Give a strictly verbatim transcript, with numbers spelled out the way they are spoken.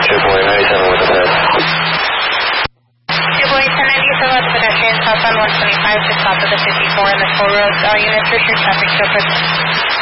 two boy ninety-seven with the head. two boy ten ninety-seven with pedestrian southbound one twenty-five, just south of the fifty-four in the toll road. All units return traffic to